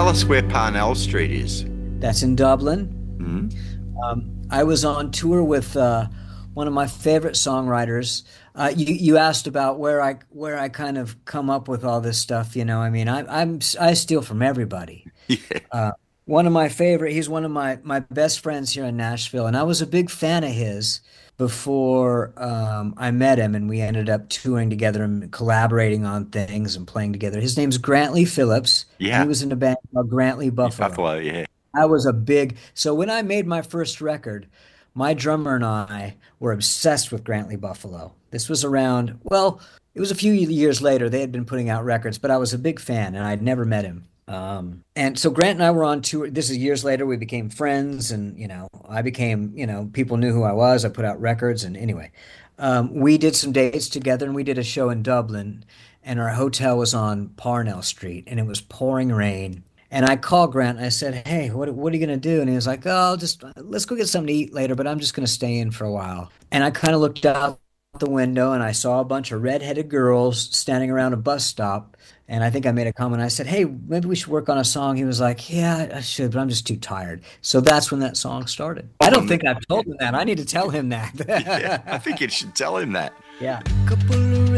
tell us where Parnell Street is. That's in Dublin. Hmm. I was on tour with one of my favorite songwriters. You asked about where I kind of come up with all this stuff. I mean, I steal from everybody. Yeah. Uh, One of my favorite, he's one of my best friends here in Nashville, and I was a big fan of his before I met him, and we ended up touring together and collaborating on things and playing together. His name's Grantley Phillips, and he Yeah. was in a band called Grantley Buffalo. Buffalo, yeah. I was a big, so when I made my first record, my drummer and I were obsessed with Grantley Buffalo. This was around, well, it was a few years later. They had been putting out records, but I was a big fan and I'd never met him. And so Grant and I were on tour. This is years later. We became friends and, I became, people knew who I was. I put out records and anyway, we did some dates together and we did a show in Dublin and our hotel was on Parnell Street and it was pouring rain. And I called Grant and I said, "Hey, what are you gonna do?" And he was like, "Oh, just let's go get something to eat later, but I'm just gonna stay in for a while." And I kind of looked out the window and I saw a bunch of redheaded girls standing around a bus stop. And I think I made a comment. I said, "Hey, maybe we should work on a song." He was like, "Yeah, I should, but I'm just too tired." So that's when that song started. I don't think I've told him that. I need to tell him Yeah, I that. think you should tell him that. Yeah.